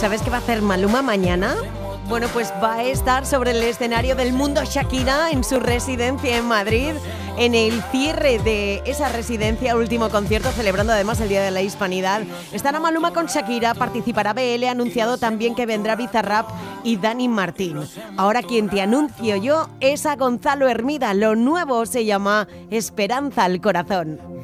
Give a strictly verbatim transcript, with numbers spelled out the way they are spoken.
¿Sabes qué va a hacer Maluma mañana? Bueno, pues va a estar sobre el escenario del Mundo Shakira en su residencia en Madrid, en el cierre de esa residencia, último concierto, celebrando además el Día de la Hispanidad. Estará Maluma con Shakira, participará B L, ha anunciado también que vendrá Bizarrap y Dani Martín. Ahora quien te anuncio yo es a Gonzalo Hermida, lo nuevo se llama Esperanza al Corazón.